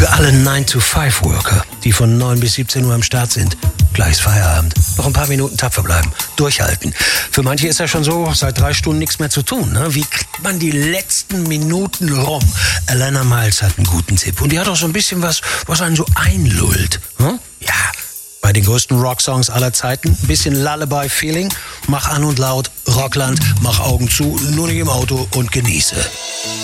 Für alle 9-to-5-Worker, die von 9 bis 17 Uhr am Start sind. Gleich ist Feierabend. Noch ein paar Minuten tapfer bleiben. Durchhalten. Für manche ist ja schon so, seit 3 Stunden nichts mehr zu tun. Ne? Wie kriegt man die letzten Minuten rum? Alana Miles hat einen guten Tipp. Und die hat auch so ein bisschen was einen so einlullt. Hm? Ja, bei den größten Rocksongs aller Zeiten. Ein bisschen Lullaby-Feeling. Mach an und laut. Rockland, mach Augen zu. Nur nicht im Auto und genieße.